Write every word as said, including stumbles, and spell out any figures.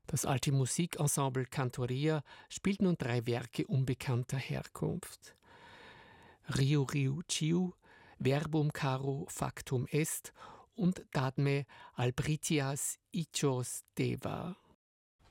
Das alte Musikensemble Cantoria spielt nun drei Werke unbekannter Herkunft. Riu Riu Ciu, Verbum caro factum est und Dadme albritias ichos deva.